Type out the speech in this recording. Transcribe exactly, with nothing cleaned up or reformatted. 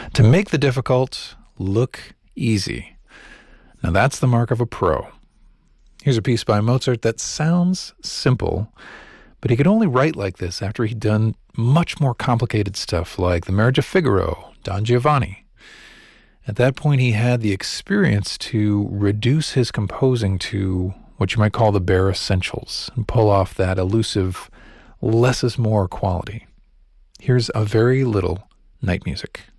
To make the difficult look easy. Now that's the mark of a pro. Here's a piece by Mozart that sounds simple, but he could only write like this after he'd done much more complicated stuff like The Marriage of Figaro, Don Giovanni. At that point, he had the experience to reduce his composing to what you might call the bare essentials and pull off that elusive less is more quality. Here's a very little night music.